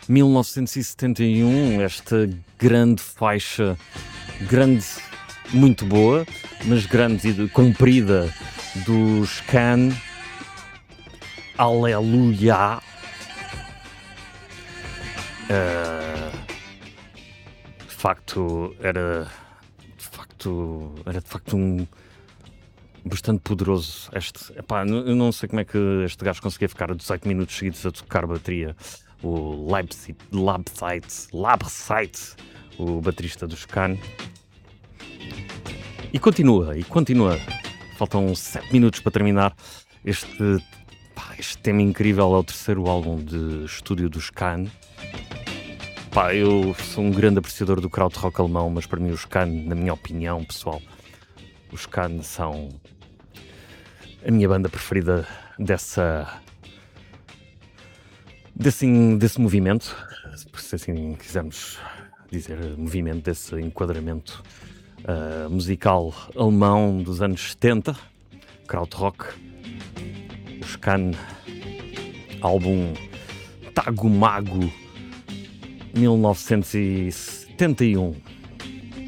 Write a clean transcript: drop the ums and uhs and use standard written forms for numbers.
1971, esta grande faixa, grande, muito boa, mas grande e comprida dos Can, Aleluia. Era de facto um bastante poderoso. Eu não sei como é que este gajo conseguia ficar 18 minutos seguidos a tocar bateria. O Labsite, o baterista dos Can. E continua. Faltam 7 minutos para terminar. Este tema incrível é o terceiro álbum de estúdio dos Can. Eu sou um grande apreciador do krautrock alemão, mas para mim os Can, na minha opinião pessoal, os Can são a minha banda preferida desse movimento, se assim quisermos dizer, movimento, desse enquadramento musical alemão dos anos 70, krautrock. Os Can, álbum Tago Mago, 1971.